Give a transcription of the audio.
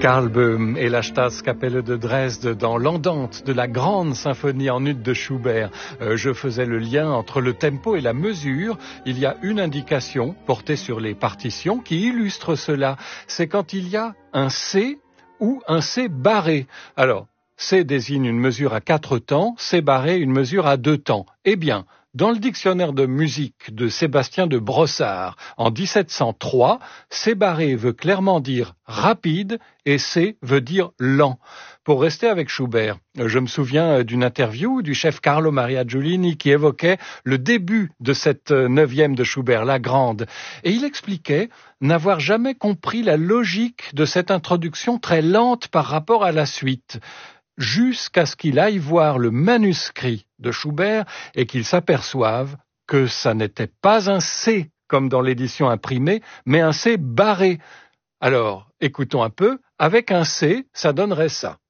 Karl Böhm et la Staatskapelle de Dresde dans l'Andante de la grande symphonie en ut de Schubert. Je faisais le lien entre le tempo et la mesure. Il y a une indication portée sur les partitions qui illustre cela. C'est quand il y a un C ou un C barré. Alors, C désigne une mesure à 4 temps, C barré une mesure à 2 temps. Eh bien, dans le dictionnaire de musique de Sébastien de Brossard, en 1703, C barré veut clairement dire rapide et C veut dire lent. Pour rester avec Schubert, je me souviens d'une interview du chef Carlo Maria Giulini qui évoquait le début de cette 9e de Schubert, la grande. Et il expliquait n'avoir jamais compris la logique de cette introduction très lente par rapport à la suite, jusqu'à ce qu'il aille voir le manuscrit de Schubert et qu'il s'aperçoive que ça n'était pas un C comme dans l'édition imprimée, mais un C barré. Alors, écoutons un peu, avec un C, ça donnerait ça.